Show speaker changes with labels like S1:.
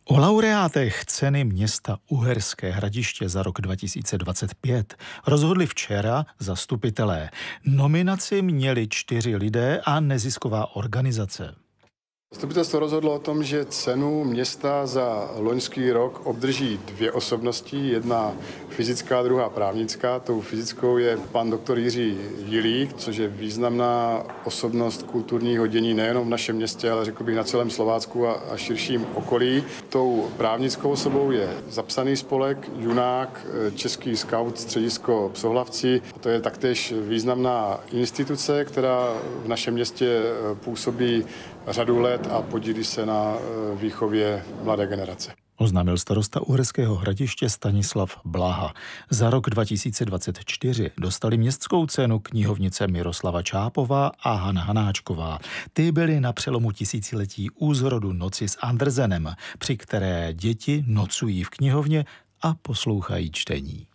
S1: O laureátech ceny města Uherské Hradiště za rok 2025 rozhodli včera zastupitelé. Nominaci měli 4 lidé a nezisková organizace.
S2: Zastupitelstvo rozhodlo o tom, že cenu města za loňský rok obdrží 2 osobnosti, jedna fyzická, druhá právnická. Tou fyzickou je pan doktor Jiří Jilík, což je významná osobnost kulturního dění nejenom v našem městě, ale řekl bych na celém Slovácku a širším okolí. Tou právnickou osobou je zapsaný spolek Junák, Český skaut středisko Psohlavci. To je taktéž významná instituce, která v našem městě působí řadu let a podílí se na výchově mladé generace.
S1: Oznámil starosta Uherského Hradiště Stanislav Blaha. Za rok 2024 dostali městskou cenu knihovnice Miroslava Čápová a Hana Hanáčková. Ty byly na přelomu tisíciletí u zrodu Noci s Andersenem, při které děti nocují v knihovně a poslouchají čtení.